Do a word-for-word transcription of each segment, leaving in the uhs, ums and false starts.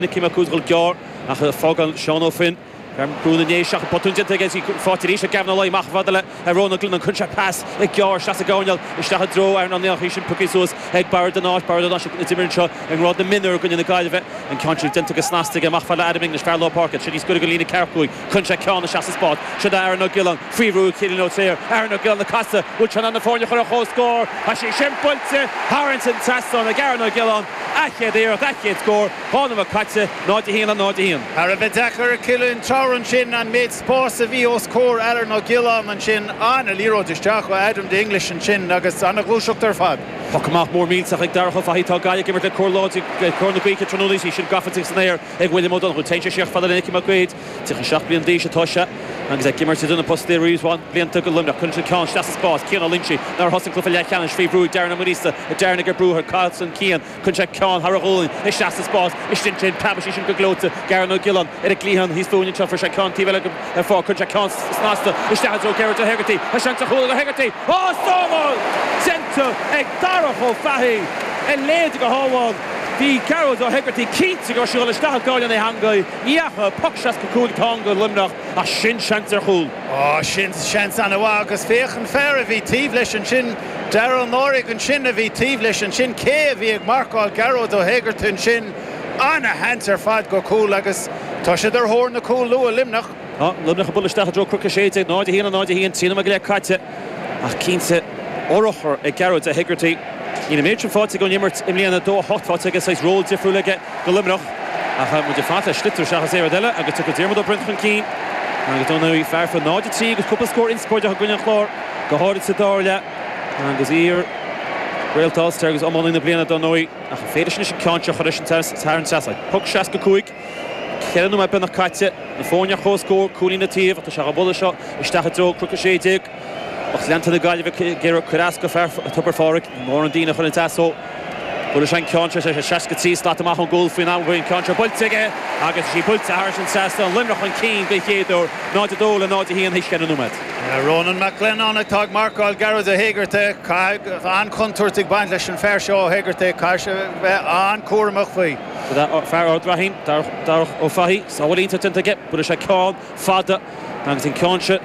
Nicky McCousel Gar, ach Fogal Sean O'Finn. Brúna Néis seach potúnte agus fátirí se gabna lei mach fadala a Ronald Glynn kuncha pass ag Gar Shasta Gonal is sta dro ar an neach sin Pukisos ag Bar den Nash Bar den Nash Timmercha ag Rod the Minner gun in the Galve and country dente gesnastig mach fadala Adam English Fairlaw Park should he's good Galina Carcoy kuncha Khan Shasta spot should Aaron O'Gillan free rule killing out there Aaron O'Gillan the Costa which on the fornia for a whole score as she shimpulse Harrington Tasson ag Aaron O'Gillan ache there ache score Honor McCatse not to hin not to hin Arabedakar killing Taran Shin and made sports of E O score Aaron O'Gillan and Shin on a Lero Distraco Adam the English and Shin Nuggets on a Glushuk their fab. Pokamach more means like Darho Fahita Gaia give it the core logic corner Greek Tronulis he should go for six in there egg William O'Donnell who takes a shot for the Nicky McQuaid to a shot being Disha Tosha and like Gimmer to do the posteriors one being took a limit country count that's the spot Kean Lynchy now Huston Cliff Lecan and Free Brew Darren Marista Darren Brewer Carlson Kean country count Harrowing is that's the spot is Chin Pabish should go glow to Garen O'Gillan Eric Lehan he's phoning for Shakon T Villa for country count Snasta is that's okay to Hegarty a chance to hold Hegarty oh Stonewall Center Egg Darho Fahy and laid to go home the Carroll O'Hegarty Keats to go show the start going on the hangai Yaha Puckshas Cool Tonga Limnach a Shin Chancer Hul oh Shin chance on a wagas Fechen Fair V Tivlish and Shin Daryl Norig and Shin V Tivlish and Shin K V Marco Garrow O'Hegarty and Shin on a Hanser Fad go cool agus Tosha their horn the cool Lua Limnach oh Limnach a bullish Joe Crookashade Nodi Hin and Nodi Hin Tina Maglia Katze a Keats Orocher a Garrow O'Hegarty in a major fight to go Nimmert Emiliana Do hot fight against his roll to Fulige the Limnach a ha mu de fata schlitter Shahazera Della a took a Dermot Brent van Keen and don't know fair for Nodi T a couple score in sport of Gunnar Chlor go hard to Darla and goes here Real Tall Stargers on in the Bliana Donoi a Federation Concha Horishan Test Taran Sasa Puck Shaska Kuik Kellen my Ben Katze the Fonia Ho score Coolin the T of the Sharabola shot Ishtahato Crookashade Och lent the guy Gero Karaska fair tupper forward more on Dina for the tasso but a Concha Shaska T start to machen goal for now when Concha Bultige agus she puts Harrison Sasta Limnach and Keen be Theodore not to Dole and not to he and he can no mat Ronan McLennan on a tag Marco Garrow the Hegarty an Contortig Bandlish and Fair Show Hegarty Kasha an Cormachfi so that fair out Rahim Dar Dar O'Fahy so what into to get but a Con Fada and in Concha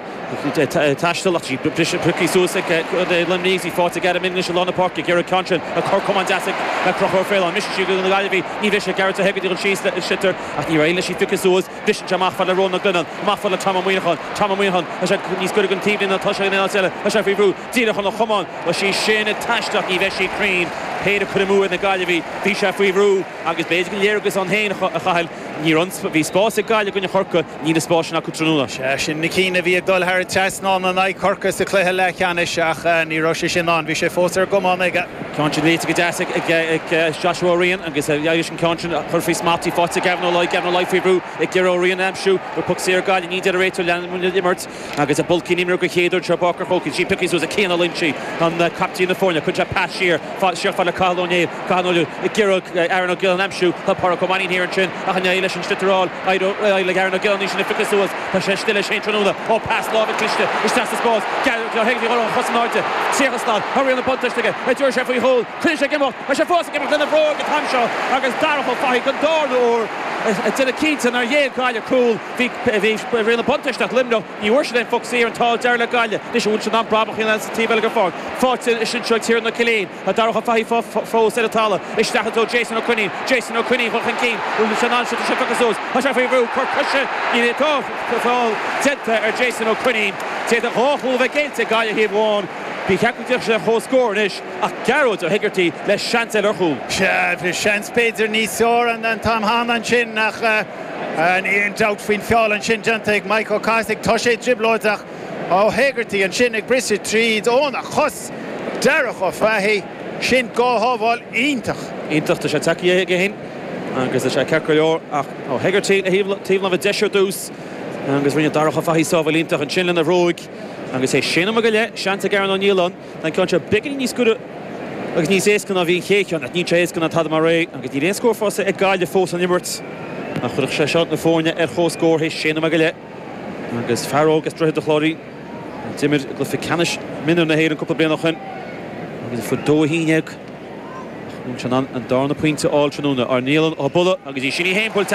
Tashtel actually Bishop Pricky Susek the Limneasy fought to get him English along the park Gary Conchan a Cork Commandasic a Crocker Fail on Mission Sugar in the Galavi Nivish Garrett Hegarty and Cheese Shitter at the Irish Ficus Bishop Jamach for the Rona Gunnan Mafala Tom Winhan Tom Winhan as he's good to T V in the Tosha in Alcella as I Brew Dina on the Common was she Shane Tashtach Iveshi Crean paid a Kudamu in the Galavi Fisha Free Brew Agus basically Yergus on Hain Chahal Nirons V Spots a Galia Gunna Horka Nina Sposhna Kutranula Shin Nikina V Dol Harry Chasnon and I Corcus the Clehela Canish and Niroshin on Visha Foster Gomomega Contribute to Gadasic Joshua Orion and gets a Irish and Conchon Hurfy Smarty fought to Gavin O'Loy Gavin O'Loy Free Brew a Gero Orion Amshu or Puxir God you need to rate to land when the Emirates and gets a bulky Nimmer Header Chaboker Hoki she Pickys was a Kean Lynchy on the Captain of Fornia could you pass here fought Chef for the Carl O'Neill Carnolu a Gero Aaron O'Gill and Amshu Hapara Comani here in Chin and Irish and Stitterall I don't like Aaron O'Gill and Ficus was but still a Shane Tranula or pass love and Clishta is that's the spot Heggy on Hosnarte Sierrastan hurry on the punt to get it's your chef we hold Clishta give up I should force give up to the frog at Hamshaw against Darrell Fahy Condor or it's in a Keaton or Yale Galia cool the real puntish that Limno you worship them Fox here and tall Darla Galia this should not probably in the T Belga Ford fought in should chuck here in the Killeen a Darrell Fahy for set Tala is that to Jason O'Quinney Jason O'Quinney for King who the Shannon should check us those I should favor percussion in it off for Zenta or Jason O'Quinney take the whole of against the Galia he won Bí ceacuideach sé chó scóris ach Garrod O'Hegarty leis seans ar chúl. Se seans Peidir níos seoir an an Tom Hanan sin nach an íon doubt faoin feáil an sin genteigh Michael Costic tá sé driblóideach O'Hegarty an sin ag brisid tríd ón a chos dearach ó Fahy sin go hábháil iontach. Iontach tá sé takeí ige hin agus é sé ceacair leor ach O'Hegarty a tíomh a deisir dús agus rinne darach ó Fahy sábháil iontach an sin lena bhróig agus é sin am gaile seanta Garen O'Neill dan contra bigin níos good agus níos éascan a bhíon chéicián a ní éascan a tad mar ré agus ní réon scór fása ag gáile fós an Immert a chuireach sé seát na fóine ar chó scór hééis sin am gaile agus Farrow agus droiad a chlórí Timir go fi canis minú na héir an cúpla bliana chun agus fu dó híineag an an darna puinte áil trúna ar níl ó bula agus í sinní héimpul